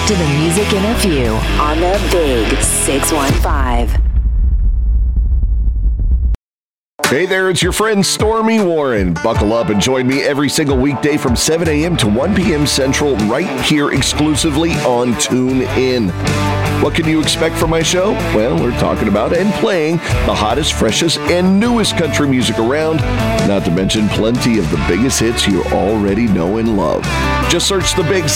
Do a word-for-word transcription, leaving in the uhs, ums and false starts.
to the music in a few on the Big six one five. Hey there, it's your friend Stormy Warren. Buckle up and join me every single weekday from seven a.m. to one p.m. Central right here exclusively on TuneIn. What can you expect from my show? Well, we're talking about and playing the hottest, freshest, and newest country music around, not to mention plenty of the biggest hits you already know and love. Just search the Big